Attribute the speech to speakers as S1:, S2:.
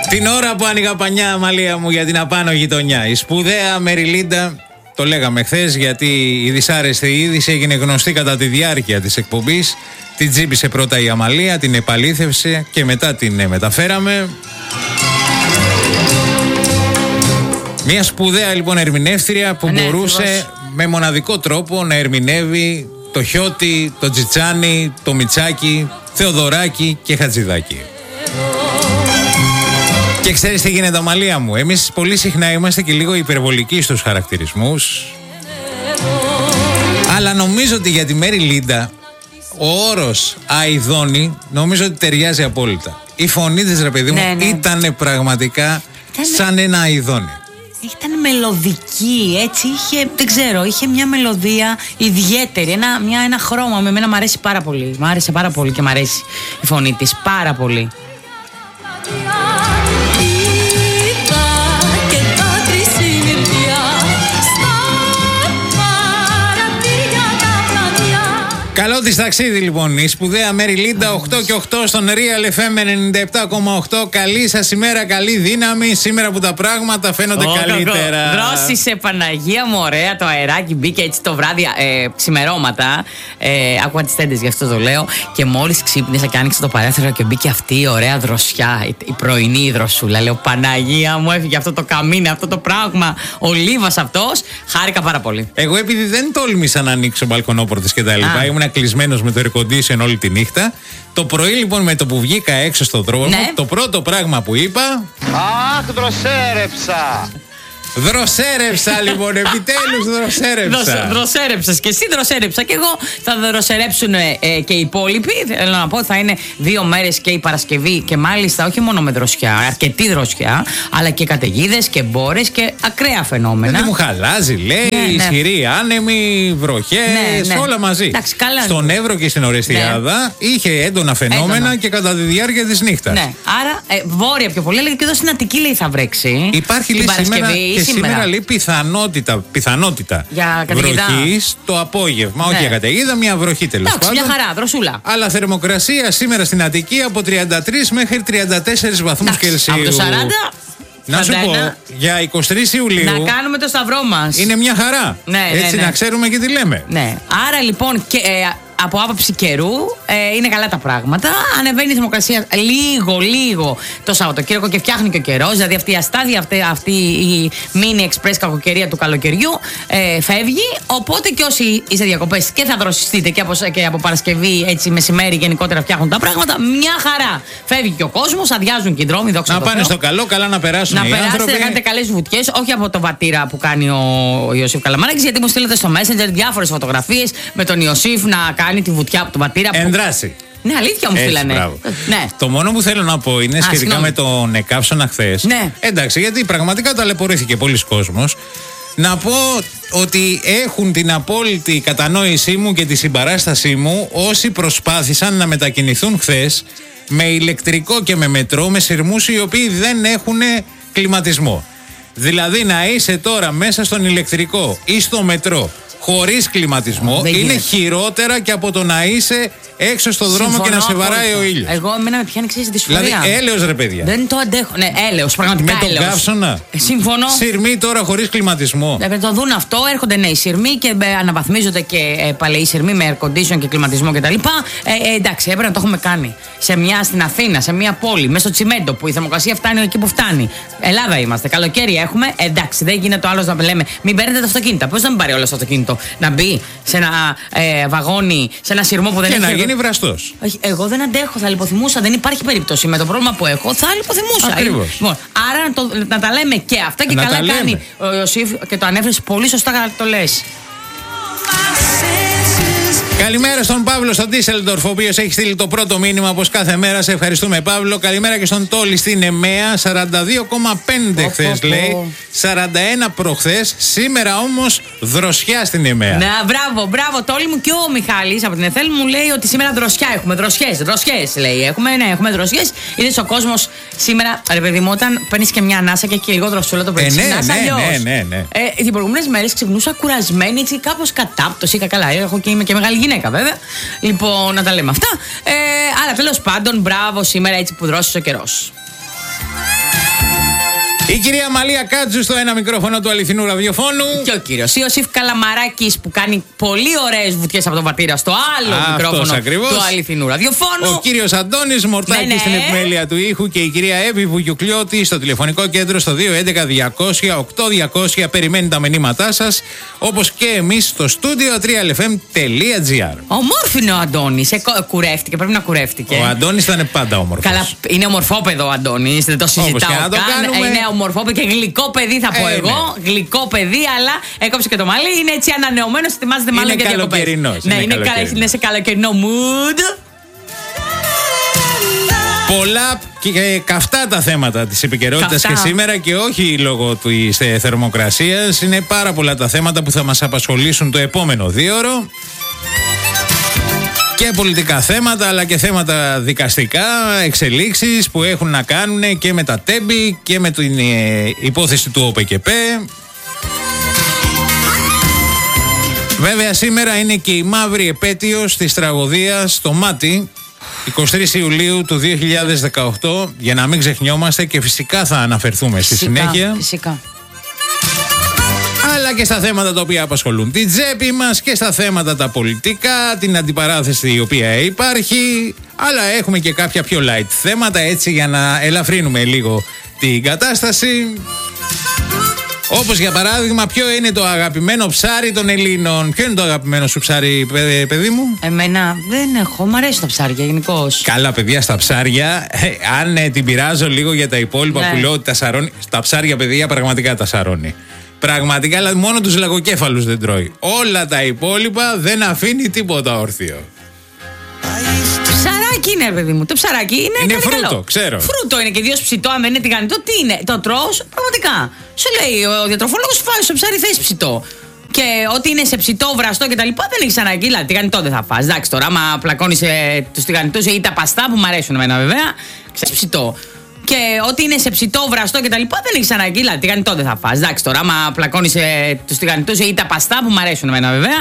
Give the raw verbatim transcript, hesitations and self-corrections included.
S1: Την ώρα που άνοιγα πανιά, Αμαλία μου, για την απάνω γειτονιά, η σπουδαία Μεριλίντα, το λέγαμε χθες, γιατί η δυσάρεστη είδηση έγινε γνωστή κατά τη διάρκεια της εκπομπής. Την τζίπησε πρώτα η Αμαλία, την επαλήθευσε και μετά την μεταφέραμε. Μια σπουδαία λοιπόν ερμηνεύτρια που ναι, μπορούσε ακριβώς με μοναδικό τρόπο να ερμηνεύει το Χιώτη, το Τζιτσάνι, το Μιτσάκι, Θεοδωράκι και Χατζηδάκι. Και ξέρεις τι γίνεται, Αμαλία μου? Εμείς πολύ συχνά είμαστε και λίγο υπερβολικοί στους χαρακτηρισμούς. Αλλά νομίζω ότι για τη Μεριλίντα ο όρος αηδόνη νομίζω ότι ταιριάζει απόλυτα. Η φωνή της, ρε παιδί μου, ναι, ναι, ήταν πραγματικά ήταν σαν ένα αηδόνι.
S2: Ήταν μελωδική, έτσι, είχε, δεν ξέρω, είχε μια μελωδία ιδιαίτερη, ένα, μια, ένα χρώμα. Με εμένα μου αρέσει πάρα πολύ. Μ' άρεσε πάρα πολύ και μ' αρέσει η φωνή της πάρα πολύ.
S1: Καλό της ταξίδι λοιπόν, η σπουδαία Μεριλίντα. Οκτώ και οκτώ στον Real εφ εμ ενενήντα επτά κόμμα οκτώ. Καλή σας ημέρα, καλή δύναμη. Σήμερα που τα πράγματα φαίνονται oh, καλύτερα.
S2: Δρόσισε, Παναγία μου, ωραία. Το αεράκι μπήκε έτσι το βράδυ, ε, ξημερώματα. Ε, άκουγα τις τέντες, γι' αυτό το λέω. Και μόλις ξύπνησα και άνοιξα το παράθυρο και μπήκε αυτή η ωραία δροσιά, η, η πρωινή δροσούλα. Λέω, Παναγία μου, έφυγε αυτό το καμίνι, αυτό το πράγμα. Ο Λίβας αυτός. Χάρηκα πάρα πολύ.
S1: Εγώ επειδή δεν τόλμησα να ανοίξω μπαλκονόπορτες και τα λοιπά, ήμουν κλεισμένος με το air condition όλη τη νύχτα. Το πρωί λοιπόν με το που βγήκα έξω στον δρόμο, ναι, το πρώτο πράγμα που είπα:
S3: αχ, δροσέρεψα!
S1: Δροσέρεψα λοιπόν, επιτέλους δροσέρεψα.
S2: Δροσέρεψες και εσύ, δροσέρεψα και εγώ. Θα δροσερέψουν ε, ε, και οι υπόλοιποι. Θέλω να πω, θα είναι δύο μέρες και η Παρασκευή και μάλιστα όχι μόνο με δροσιά, αρκετή δροσιά, αλλά και καταιγίδες και μπόρες και ακραία φαινόμενα.
S1: Δεν μου χαλάζει, λέει, ναι, ναι, ισχυρή άνεμη, βροχές, ναι, ναι, όλα μαζί.
S2: Εντάξει, καλά.
S1: Στον Εύρο και στην Ορεστιάδα, ναι, είχε έντονα φαινόμενα έντονα και κατά τη διάρκεια της νύχτας.
S2: Ναι, άρα ε, βόρεια πιο πολύ, λέει, και εδώ στην Αττική λέει θα βρέξει.
S1: Υπάρχει λέει σήμερα. Σήμερα. σήμερα λέει πιθανότητα, πιθανότητα βροχής το απόγευμα. Ναι. Όχι για καταιγίδα, μια βροχή τέλος πάντων.
S2: Μια χαρά, δροσούλα.
S1: Αλλά θερμοκρασία σήμερα στην Αττική από τριάντα τρεις μέχρι τριάντα τέσσερις βαθμούς Κελσίου.
S2: Από το σαράντα.
S1: Να σου πω, για είκοσι τρεις Ιουλίου
S2: να κάνουμε το σταυρό μας.
S1: Είναι μια χαρά.
S2: Ναι,
S1: έτσι
S2: ναι, ναι,
S1: να ξέρουμε και τι λέμε.
S2: Ναι. Άρα λοιπόν και, ε, από άποψη καιρού ε, είναι καλά τα πράγματα. Ανεβαίνει η θερμοκρασία λίγο, λίγο το Σαββατοκύριακο και φτιάχνει και ο καιρός. Δηλαδή αυτή η αστάδια, αυτή, αυτή η mini express κακοκαιρία του καλοκαιριού ε, φεύγει. Οπότε και όσοι είστε διακοπές και θα δροσιστείτε και από, και από Παρασκευή, έτσι μεσημέρι γενικότερα φτιάχνουν τα πράγματα. Μια χαρά. Φεύγει και ο κόσμος, αδειάζουν και οι δρόμοι. Δόξα
S1: να
S2: τω
S1: πάνε
S2: Θεώ.
S1: Στο καλό, καλά να περάσουν.
S2: Να
S1: οι
S2: περάσετε,
S1: άνθρωποι.
S2: να κάνετε καλές βουτιές, όχι από το βατήρα που κάνει ο, ο Ιωσήφ Καλαμάρακης, γιατί μου στείλετε στο Messenger διάφορες φωτογραφίες με τον Ιωσήφ να κάνει τη βουτιά από το βατήρα.
S1: Ενδράση.
S2: Ναι, αλήθεια μου στείλανε. Ναι.
S1: Το μόνο που θέλω να πω είναι Α, σχετικά συγνώμη. με τον Εκάψωνα χθες.
S2: Ναι.
S1: Εντάξει, γιατί πραγματικά ταλαιπωρήθηκε πολλοί κόσμος. Να πω ότι έχουν την απόλυτη κατανόησή μου και τη συμπαράστασή μου όσοι προσπάθησαν να μετακινηθούν χθες με ηλεκτρικό και με μετρό, με σειρμούς οι οποίοι δεν έχουν κλιματισμό. Δηλαδή να είσαι τώρα μέσα στον ηλεκτρικό ή στο μετρό χωρίς κλιματισμό δεν είναι γίνεται. Χειρότερα και από το να είσαι έξω στο δρόμο. Συμφωνώ, και να σε βαράει ο ήλιος.
S2: Εγώ εμένα με πιάνει εξής δυσφορία.
S1: Δηλαδή έλεος ρε παιδιά.
S2: Δεν το αντέχω. Ναι, έλεος, πραγματικά
S1: με
S2: έλεος.
S1: Με τον καύσωνα.
S2: Ε, συμφωνώ.
S1: Σειρμοί τώρα χωρίς κλιματισμό.
S2: Ε, το δουν αυτό, έρχονται νέοι σειρμοί και ε, αναβαθμίζονται και ε, παλαιοί σειρμοί με air condition και κλιματισμό κτλ. Ε, ε, εντάξει, έπρεπε να το έχουμε κάνει. Σε μια, στην Αθήνα, σε μια πόλη, μέσα στο τσιμέντο που η θερμοκρασία φτάνει εκεί που φτάνει. Ελλάδα είμαστε, καλοκαίρι έχουμε. Ε, εντάξει, δεν γίνεται το άλλο να λέμε μην παίρνετε το αυτοκίνητο. Πώς να μην πάρει όλο το αυτοκίνητο, να μπει σε ένα ε, βαγόνι, σε ένα σειρμό που δεν
S1: και
S2: έχει.
S1: Και να γίνει βραστός.
S2: Εγώ δεν αντέχω, θα λιποθυμούσα. Δεν υπάρχει περίπτωση. Με το πρόβλημα που έχω, θα λιποθυμούσα.
S1: Ακριβώς.
S2: Λοιπόν, άρα να, το, να τα λέμε και αυτά και να καλά κάνει ο Ιωσήφ και το ανέφερε πολύ σωστά, το λες.
S1: Καλημέρα στον Παύλο στον Ντίσελντορφ, ο οποίος έχει στείλει το πρώτο μήνυμα όπως κάθε μέρα. Σε ευχαριστούμε, Παύλο. Καλημέρα και στον Τόλι στην ΕΜΕΑ. σαράντα δύο κόμμα πέντε χθες λέει. σαράντα ένα προχθές. Σήμερα όμως δροσιά στην ΕΜΕΑ.
S2: Ναι, μπράβο, μπράβο, Τόλι μου. Και ο Μιχάλης από την ΕΘΕΛ μου λέει ότι σήμερα δροσιά έχουμε. Δροσιές, δροσιές λέει. Έχουμε, ναι, έχουμε δροσιές. Είδες ο κόσμος σήμερα, ρε παιδί μου, όταν παίρνεις και μια ανάσα και έχει και λίγο δροσούλα το πρωί.
S1: Ε, ναι, ναι, ναι, ναι, ναι.
S2: Ε, τις προηγούμενες μέρες ξυπνούσα κουρασμένη, έτσι κάπως κατάπτωση. Καλά, έχω και είμαι και μεγάλη γυναίκα, βέβαια. Λοιπόν, να τα λέμε αυτά. Ε, άρα, τέλος πάντων, μπράβο σήμερα έτσι που δρώσεις ο καιρός.
S1: Η κυρία Μαλία Κάτζου στο ένα μικρόφωνο του αληθινού ραδιοφώνου.
S2: Και ο κύριος Ιωσήφ Καλαμαράκης που κάνει πολύ ωραίες βουτιές από τον πατήρα στο άλλο
S1: Αυτός
S2: μικρόφωνο
S1: ακριβώς.
S2: του αληθινού ραδιοφώνου.
S1: Ο κύριος Αντώνης Μορτάκης
S2: Ναι, ναι.
S1: στην επιμέλεια του ήχου και η κυρία Εύη Βουγιουκλιώτη στο τηλεφωνικό κέντρο στο δύο έντεκα διακόσια οκτώ διακόσια. Περιμένει τα μηνύματά σας, όπως και εμείς στο στούντιο τρία ελ εφ εμ τελεία τζι άρ.
S2: Ομόρφη είναι ο Αντώνης. Ε, κο- κουρεύτηκε, πρέπει να κουρεύτηκε.
S1: Ο Αντώνης ήταν πάντα όμορφος.
S2: Καλά, είναι ομορφόπεδο ο Αντώνης, δεν το συζητάω
S1: και να το
S2: καν.
S1: κάνουμε.
S2: Είναι ομορφόπεδο και γλυκό παιδί, θα πω
S1: Ε,
S2: εγώ. Γλυκό παιδί, αλλά έκοψε και το μαλλί. Είναι έτσι ανανεωμένος, ετοιμάζεται μάλλον
S1: Είναι
S2: για διακοπές.
S1: καλοκαιρινός,
S2: Ναι,
S1: είναι
S2: είναι, κα-
S1: καλοκαιρινός.
S2: είναι σε καλοκαιρινό mood.
S1: Πολλά και καυτά τα θέματα της επικαιρότητας
S2: Καυτά.
S1: και σήμερα και όχι λόγω της ε, θερμοκρασίας. Είναι πάρα πολλά τα θέματα που θα μας απασχολήσουν το επόμενο δίωρο. Και πολιτικά θέματα αλλά και θέματα δικαστικά, εξελίξεις που έχουν να κάνουν και με τα τέμπη και με την ε, υπόθεση του ΟΠΕΚΕΠΕ. Βέβαια σήμερα είναι και η μαύρη επέτειος της τραγωδίας στο Μάτι, εικοστή τρίτη Ιουλίου του δύο χιλιάδες δεκαοκτώ, για να μην ξεχνιόμαστε και φυσικά θα αναφερθούμε στη
S2: Φυσικά,
S1: συνέχεια.
S2: Φυσικά.
S1: Αλλά και στα θέματα τα οποία απασχολούν την τσέπη μας και στα θέματα τα πολιτικά, την αντιπαράθεση η οποία υπάρχει. Αλλά έχουμε και κάποια πιο light θέματα έτσι για να ελαφρύνουμε λίγο την κατάσταση. Όπως για παράδειγμα, ποιο είναι το αγαπημένο ψάρι των Ελλήνων? Ποιο είναι το αγαπημένο σου ψάρι, παι- παιδί μου?
S2: Εμένα δεν έχω, μου αρέσει τα ψάρια γενικώς.
S1: Καλά, παιδιά, στα ψάρια. ε, αν ε, την πειράζω λίγο για τα υπόλοιπα
S2: Ναι.
S1: που λέω ότι τα σαρώνει. Στα ψάρια, παιδιά, πραγματικά τα σαρώνει. Πραγματικά, αλλά μόνο τους λαγοκέφαλους δεν τρώει. Όλα τα υπόλοιπα δεν αφήνει τίποτα όρθιο.
S2: Ψαράκι είναι, ρε παιδί μου. Το ψαράκι είναι,
S1: Είναι
S2: κάνει
S1: φρούτο,
S2: καλό.
S1: ξέρω.
S2: Φρούτο είναι και δύο ψητό, αν δεν είναι τηγανιτό, τι είναι? Το τρως, πραγματικά. Σου λέει ο διατροφολόγος, φάει στο ψάρι, θες ψητό. Και ό,τι είναι σε ψητό, βραστό κτλ. δεν έχει ανάγκη. Δηλαδή, τηγανιτό δεν θα φας. Εντάξει, τώρα, άμα πλακώνεις ε, τους τηγανιτούς ή τα παστά που μου αρέσουν εμένα βέβαια, ξέρεις ψητό. Και ό,τι είναι σε ψητό, βραστό κτλ. δεν έχει ανάγκη. Δηλαδή, τηγανιτό δεν θα φας. Εντάξει, τώρα, άμα πλακώνεις ε, τους τηγανιτούς ή τα παστά που μου αρέσουν εμένα βέβαια,